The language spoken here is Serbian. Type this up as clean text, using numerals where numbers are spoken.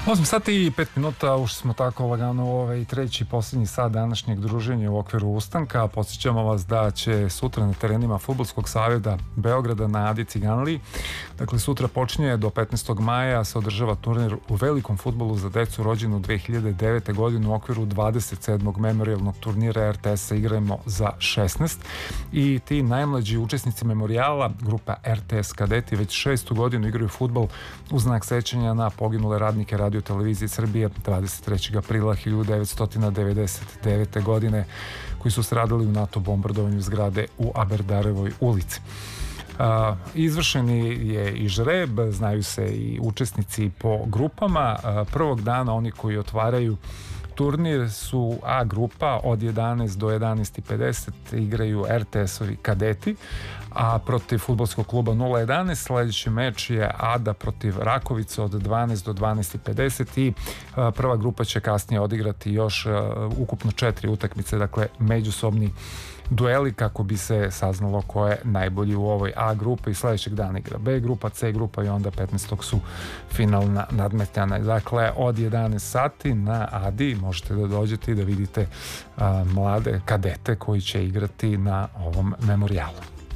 8 sati i 5 minuta, ušli smo tako lagano u ovaj treći posljednji sat današnjeg druženja u okviru ustanka. Podsjećamo vas da će sutra na terenima Fudbalskog saveza Beograda na Adi Ciganliji, dakle sutra počinje do 15. maja se održava turnir u velikom fudbalu za decu rođenu 2009. godine u okviru 27. memorijalnog turnira RTS-a Igrajmo za 16 i ti najmlađi učesnici memorijala, grupa RTS Kadeti, već 6. godinu igraju fudbal u znak sećanja na poginule radnike Radio televizije Srbije 23. aprila 1999. godine koji su stradali u NATO bombardovanju zgrade u Aberdarevoj ulici. Izvršeni je i žreb, znaju se i učesnici po grupama. Prvog dana oni koji otvaraju turnir su A grupa od 11 do 11:50 igraju RTS-ovi Kadeti, a protiv fudbalskog kluba 0-11 sljedeći meč je Ada protiv Rakovice od 12 do 12:50 i prva grupa će kasnije odigrati još ukupno 4 utakmice, dakle međusobni dueli kako bi se saznalo ko je najbolji u ovoj A grupi i sljedećeg dana igra B grupa, C grupa i onda 15. su finalna nadmetanja. Dakle, od 11 sati na Adi možete da dođete i da vidite mlade kadete koji će igrati na ovom memorijalu.